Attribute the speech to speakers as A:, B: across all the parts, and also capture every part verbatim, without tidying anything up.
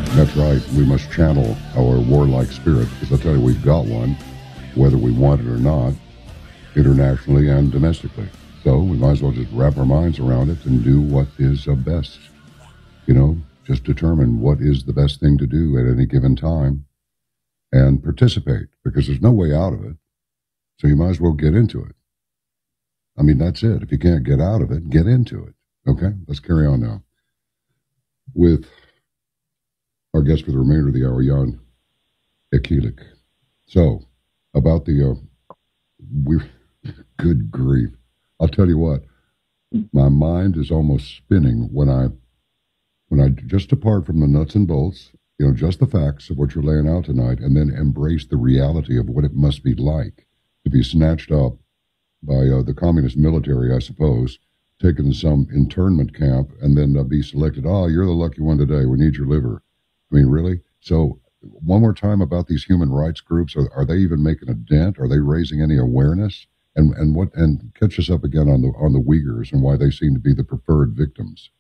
A: That's right. We must channel our warlike spirit, because I'll tell you, we've got one, whether we want it or not, internationally and domestically. So we might as well just wrap our minds around it and do what is uh, best. You know, just determine what is the best thing to do at any given time and participate, because there's no way out of it. So you might as well get into it. I mean, that's it. If you can't get out of it, get into it. Okay, let's carry on now with our guest for the remainder of the hour, Jan Ekilik. So, about the, uh, we, good grief. I'll tell you what, my mind is almost spinning when I, when I just depart from the nuts and bolts, you know, just the facts of what you're laying out tonight, and then embrace the reality of what it must be like to be snatched up by uh, the communist military, I suppose, taken to some internment camp, and then uh, be selected. Oh, you're the lucky one today. We need your liver. I mean, really? So one more time about these human rights groups. Are, are they even making a dent? Are they raising any awareness? And and what and catch us up again on the on the Uyghurs and why they seem to be the preferred victims.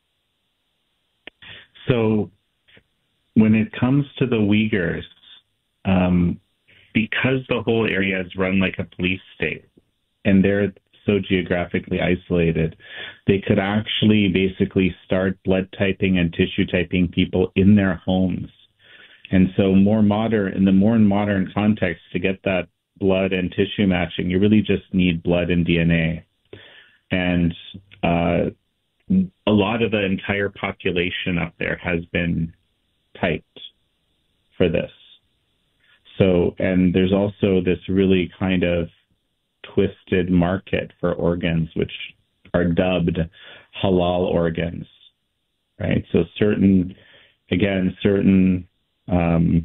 B: So when it comes to the Uyghurs, um, because the whole area is run like a police state, and they're so geographically isolated, they could actually basically start blood typing and tissue typing people in their homes. And so more modern, in the more modern context, to get that blood and tissue matching, you really just need blood and D N A. And uh, a lot of the entire population up there has been typed for this. So, and there's also this really kind of twisted market for organs, which are dubbed halal organs, right? So certain, again, certain um,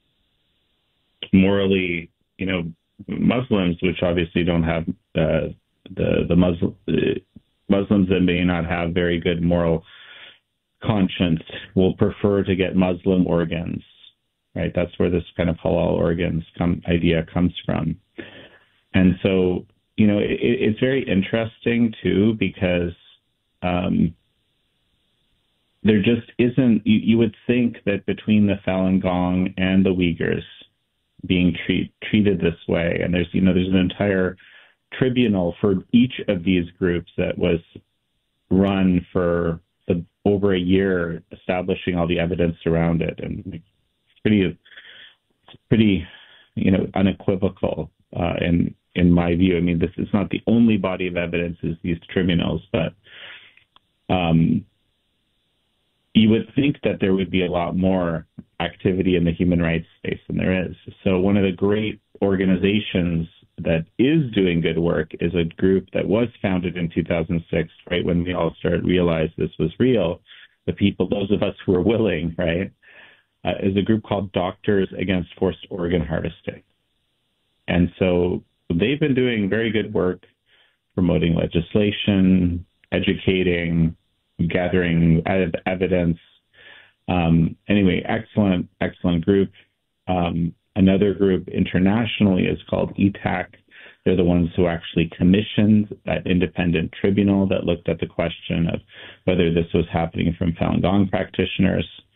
B: morally, you know, Muslims, which obviously don't have uh, the the Muslim uh, Muslims that may not have very good moral conscience, will prefer to get Muslim organs, right? That's where this kind of halal organs come, idea comes from. And so, you know, it, it's very interesting, too, because um, there just isn't, you, you would think that between the Falun Gong and the Uyghurs being treat, treated this way, and there's, you know, there's an entire tribunal for each of these groups that was run for the, over a year, establishing all the evidence around it. And it's pretty, it's pretty, you know, unequivocal uh, in in my view. I mean, this is not the only body of evidence is these tribunals, but um, you would think that there would be a lot more activity in the human rights space than there is. So one of the great organizations that is doing good work is a group that was founded in two thousand six, right, when we all started to realize this was real. The people, those of us who are willing, right, uh, is a group called Doctors Against Forced Organ Harvesting. And so they've been doing very good work promoting legislation, educating, gathering evidence. Um, anyway, excellent, excellent group. Um, another group internationally is called E T A C. They're the ones who actually commissioned that independent tribunal that looked at the question of whether this was happening from Falun Gong practitioners.